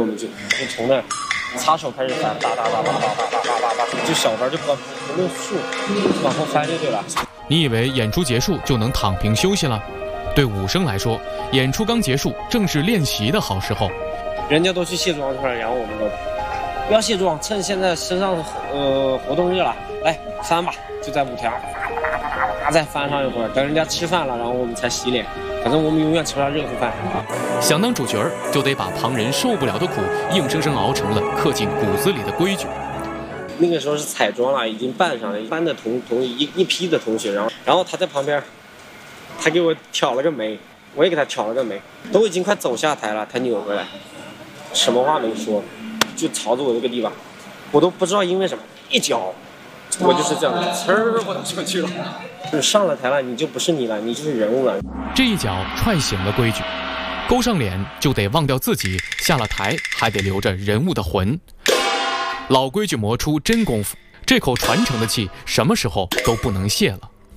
我们就从那擦手开始翻，哒，就小班就不论数往后翻就对了。 你以为演出结束就能躺平休息了？对武生来说，演出刚结束，正是练习的好时候。 人家都去卸妆去了，然后我们都不要卸妆，趁现在身上活动日了，来翻吧，就在舞台上再翻上一会儿，等人家吃饭了，然后我们才洗脸。反正我们永远吃不上热乎饭。 想当主角儿，就得把旁人受不了的苦，硬生生熬成了刻进骨子里的规矩。 那个时候是彩妆了，已经扮上了班的一批的同学，然后他在旁边，他给我挑了个眉，我也给他挑了个眉，都已经快走下台了，他扭回来，什么话没说，就朝着我这个地方，我都不知道因为什么，一脚，我就是这样，我就上去了。就是上了台了，你就不是你了，你就是人物了。 这一脚踹醒了规矩，勾上脸就得忘掉自己，下了台还得留着人物的魂。老规矩磨出真功夫，这口传承的气什么时候都不能泄了。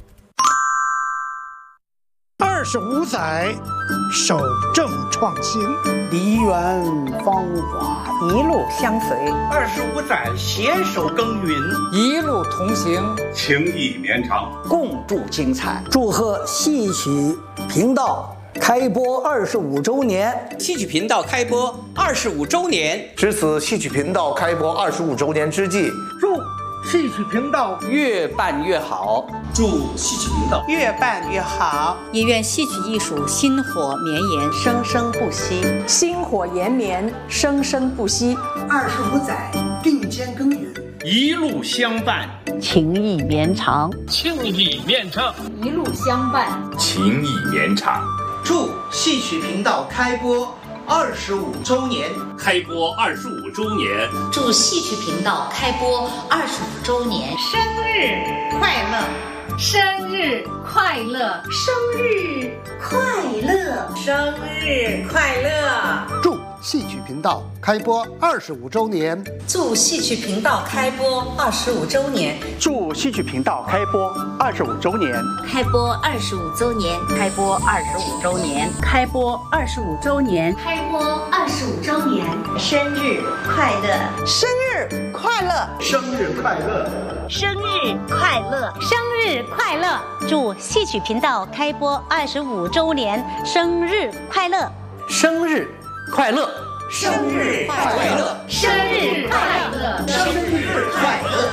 25载，守正创新， 梨园芳华一路相随 ，25载携手耕耘， 一路同行， 情谊绵长， 共筑精彩。 祝贺戏曲频道开播25周年！ 戏曲频道开播25周年， 值此戏曲频道开播25周年之际， 祝戏曲频道越办越好， 祝戏曲频道越办越好， 也愿戏曲艺术薪火绵延， 生生不息， 薪火延绵，生生不息。 25载，并肩耕耘， 一路相伴， 情谊绵长， 情谊绵长， 一路相伴， 情谊绵长。 祝戏曲频道开播25周年， 开播25周年， 祝戏曲频道开播25周年， 生日快乐，生日快乐， 生日快乐， 生日快乐！ 祝戏曲频道开播25周年， 祝戏曲频道开播25周年， 祝戏曲频道开播25周年， 开播25周年， 开播25周年， 开播25周年， 开播25周年， 生日快乐， 生日快乐， 生日快乐， 生日快乐， 生日快乐！ 祝戏曲频道开播25周年，生日快乐！ 生日快乐！ 生日快乐！ 生日快乐！ 生日快乐！